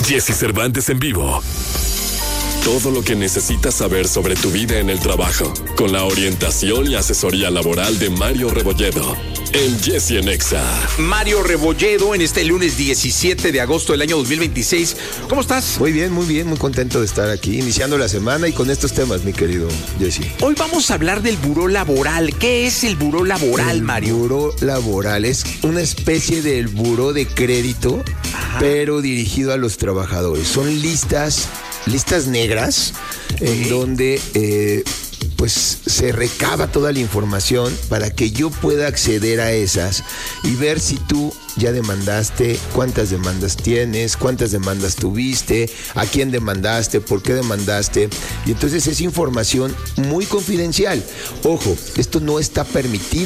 Jesse Cervantes en vivo. Todo lo que necesitas saber sobre tu vida en el trabajo, con la orientación y asesoría laboral de Mario Rebolledo, en Jesse en Exa. Mario Rebolledo, en este lunes 17 de agosto del año 2026. ¿Cómo estás? Muy bien, muy contento de estar aquí, iniciando la semana y con estos temas, mi querido Jesse. Hoy vamos a hablar del buró laboral. ¿Qué es el buró laboral, Mario? El buró laboral es una especie del buró de crédito, pero dirigido a los trabajadores. Son listas negras en donde pues se recaba toda la información para que yo pueda acceder a esas y ver si tú ya demandaste, cuántas demandas tienes, cuántas demandas tuviste, a quién demandaste, por qué demandaste. Y entonces es información muy confidencial. Ojo, esto no está permitido